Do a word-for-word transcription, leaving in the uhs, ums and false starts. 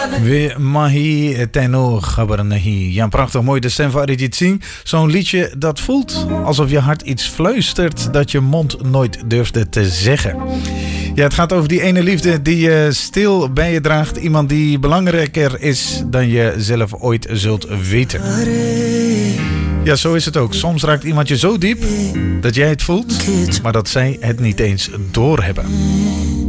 We mahi tenor gabar nahi. Ja, prachtig mooi, de stem van Arijit Singh. Zo'n liedje dat voelt alsof je hart iets fluistert dat je mond nooit durfde te zeggen. Ja, het gaat over die ene liefde die je stil bij je draagt. Iemand die belangrijker is dan je zelf ooit zult weten. Ja, zo is het ook. Soms raakt iemand je zo diep dat jij het voelt, maar dat zij het niet eens doorhebben.